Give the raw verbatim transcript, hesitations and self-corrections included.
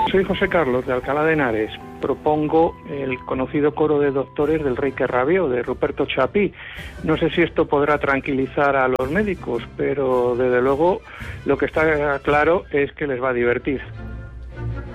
Soy José Carlos, de Alcalá de Henares. Propongo el conocido coro de doctores del Rey que rabió, de Ruperto Chapí. No sé si esto podrá tranquilizar a los médicos, pero desde luego lo que está claro es que les va a divertir.